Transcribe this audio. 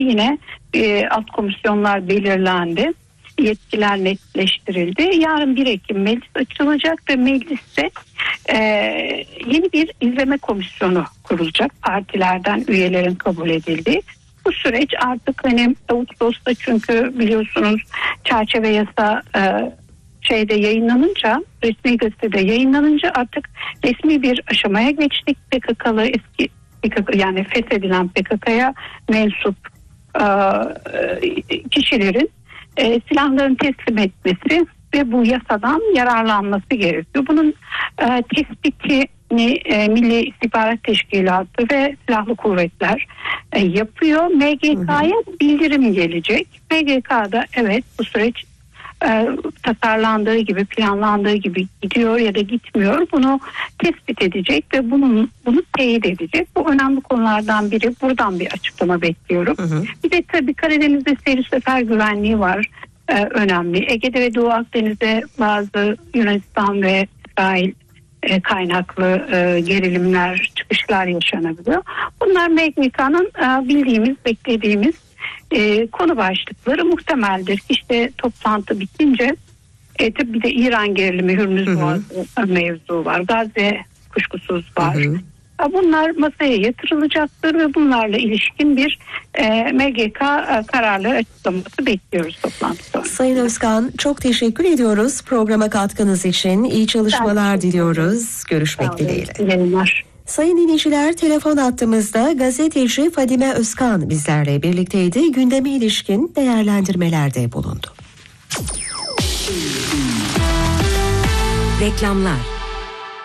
yine alt komisyonlar belirlendi. Yetkiler netleştirildi. Yarın 1 Ekim meclis açılacak ve mecliste yeni bir izleme komisyonu kurulacak. Partilerden üyelerin kabul edildiği. Bu süreç artık Ağustos'ta, çünkü biliyorsunuz çerçeve yasa yayınlanınca, resmi gazetede yayınlanınca artık resmi bir aşamaya geçtik. PKK'lı eski PKK, yani feshedilen PKK'ya mensup kişilerin silahlarını teslim etmesi ve bu yasadan yararlanması gerekiyor. Bunun tespitini Milli İstihbarat Teşkilatı ve Silahlı Kuvvetler yapıyor. MGK'ya bildirim gelecek. MGK'da evet bu süreç tasarlandığı gibi, planlandığı gibi gidiyor ya da gitmiyor. Bunu tespit edecek ve bunu teyit edecek. Bu önemli konulardan biri. Buradan bir açıklama bekliyorum. Bir de tabii Karadeniz'de seyir sefer güvenliği var. Önemli. Ege'de ve Doğu Akdeniz'de bazı Yunanistan ve İsrail kaynaklı gerilimler, çıkışlar yaşanabiliyor. Bunlar MGK'nın bildiğimiz, beklediğimiz konu başlıkları muhtemeldir. İşte toplantı bitince tabii bir de İran gerilimi, Hürmüz Boğazı mevzu var. Gazze kuşkusuz var. Bunlar masaya yatırılacaktır ve bunlarla ilişkin bir MGK kararları açıklaması bekliyoruz toplantı sonrası. Sayın Özkan, çok teşekkür ediyoruz programa katkınız için. İyi çalışmalar diliyoruz. Görüşmek dileğiyle. Yayınlar. Sayın dinleyiciler, telefon hattımızda gazeteci Fadime Özkan bizlerle birlikteydi. Gündeme ilişkin değerlendirmelerde bulundu. Reklamlar.